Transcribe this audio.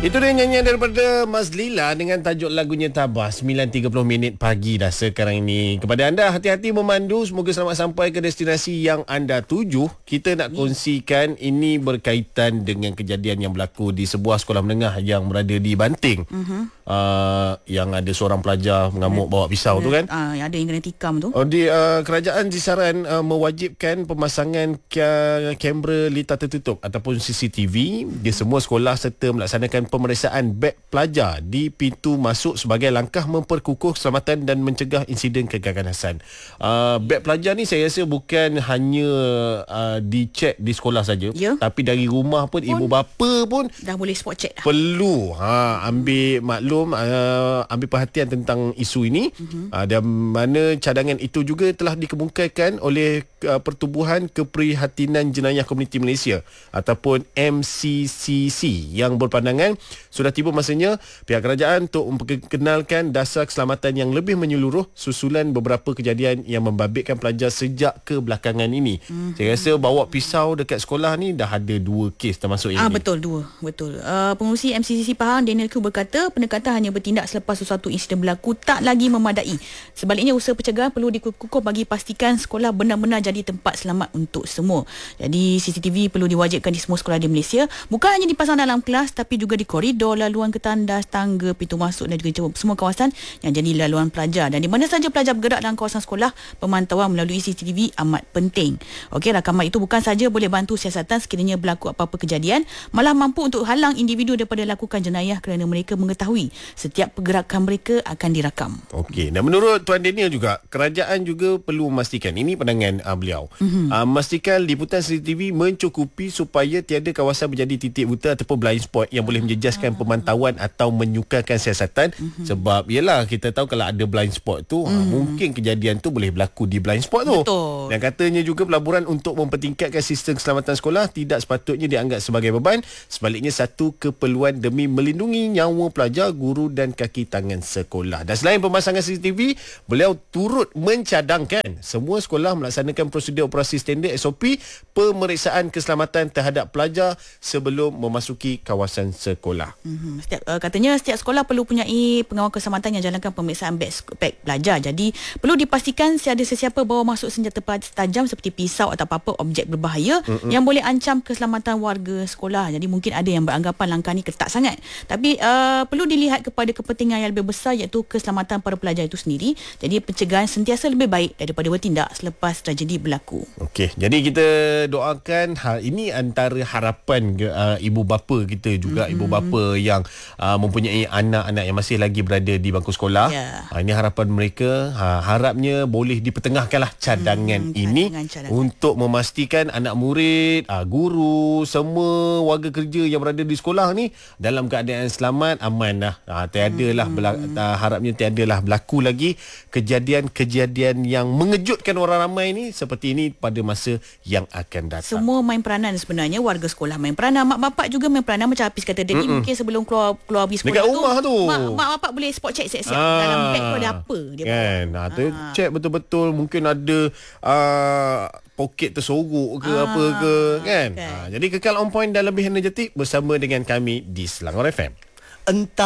Itu dia nyanyian daripada Mas Lila dengan tajuk lagunya Tabah. 9.30 pagi dah sekarang ini. Kepada anda, hati-hati memandu. Semoga selamat sampai ke destinasi yang anda tuju. Kita nak kongsikan ini berkaitan dengan kejadian yang berlaku di sebuah sekolah menengah yang berada di Banting. Yang ada seorang pelajar mengamuk bawa pisau tu kan. Yang ada yang kena tikam tu. Kerajaan disaran mewajibkan pemasangan kamera litar tertutup ataupun CCTV di semua sekolah serta melaksanakan pemeriksaan beg pelajar di pintu masuk sebagai langkah memperkukuh keselamatan dan mencegah insiden keganasan. Beg pelajar ni saya rasa bukan hanya dicek di sekolah saja, tapi dari rumah pun ibu bapa pun dah boleh spot check dah. Perlu ambil maklum, ambil perhatian tentang isu ini. Dan mana cadangan itu juga telah dikemukakan oleh Pertubuhan Keprihatinan Jenayah Komuniti Malaysia ataupun MCCC yang berpandangan sudah tiba masanya pihak kerajaan untuk memperkenalkan dasar keselamatan yang lebih menyeluruh susulan beberapa kejadian yang membabitkan pelajar sejak kebelakangan ini. Saya rasa bawa pisau dekat sekolah ni dah ada 2 kes termasuk yang ini. Betul, 2. Betul. Pengurusi MCCC Pahang Daniel Koo berkata pendekatan hanya bertindak selepas sesuatu insiden berlaku tak lagi memadai. Sebaliknya usaha pencegahan perlu dikukuh bagi pastikan sekolah benar-benar jadi tempat selamat untuk semua. Jadi CCTV perlu diwajibkan di semua sekolah di Malaysia, bukan hanya dipasang dalam kelas tapi juga di koridor, laluan ke tandas, tangga, pintu masuk dan juga semua kawasan yang jadi laluan pelajar. Dan di mana saja pelajar bergerak dalam kawasan sekolah, pemantauan melalui CCTV amat penting. Okey, rakaman itu bukan saja boleh bantu siasatan sekiranya berlaku apa-apa kejadian, malah mampu untuk halang individu daripada lakukan jenayah kerana mereka mengetahui setiap pergerakan mereka akan direkam. Okey, dan menurut Tuan Daniel juga, kerajaan juga perlu memastikan, ini pandangan beliau, memastikan liputan CCTV mencukupi supaya tiada kawasan menjadi titik buta ataupun blind spot yang boleh menjejaskan pemantauan atau menyukarkan siasatan. Sebab yelah, kita tahu kalau ada blind spot tu, mungkin kejadian tu boleh berlaku di blind spot tu. Betul. Dan katanya juga pelaburan untuk mempertingkatkan sistem keselamatan sekolah tidak sepatutnya dianggap sebagai beban, sebaliknya satu keperluan demi melindungi nyawa pelajar, guru dan kaki tangan sekolah. Dan selain pemasangan CCTV, beliau turut mencadangkan semua sekolah melaksanakan prosedur operasi standard SOP pemeriksaan keselamatan terhadap pelajar sebelum memasuki kawasan sekolah. Katanya setiap sekolah perlu punyai pengawal keselamatan yang jalankan pemeriksaan beg pelajar. Jadi perlu dipastikan tiada sesiapa bawa masuk senjata tajam seperti pisau atau apa-apa objek berbahaya yang boleh ancam keselamatan warga sekolah. Jadi mungkin ada yang beranggapan langkah ni ketat sangat, tapi perlu dilihat kepada kepentingan yang lebih besar, iaitu keselamatan para pelajar itu sendiri. Jadi pencegahan sentiasa lebih baik daripada bertindak selepas tragedi berlaku. Okey, jadi kita doakan ini antara harapan ibu bapa kita juga, ibu bapa yang mempunyai anak-anak yang masih lagi berada di bangku sekolah. Ini harapan mereka, harapnya boleh dipertengahkanlah cadangan ini untuk memastikan anak murid, guru, semua warga kerja yang berada di sekolah ni dalam keadaan selamat, aman dah. Harapnya tiadalah berlaku lagi kejadian-kejadian yang mengejutkan orang ramai ni seperti ini pada masa yang akan datang. Semua main peranan sebenarnya, warga sekolah main peranan, mak bapak juga main peranan. Macam Hafiz kata tadi, mungkin sebelum keluar pergi sekolah dekat rumah tu mak bapak boleh spot check siap-siap dalam beg tu ada apa dia kan, check betul-betul, mungkin ada poket tersorok ke apa ke kan. Jadi kekal on point dan lebih energetik bersama dengan kami di Selangor FM. Entah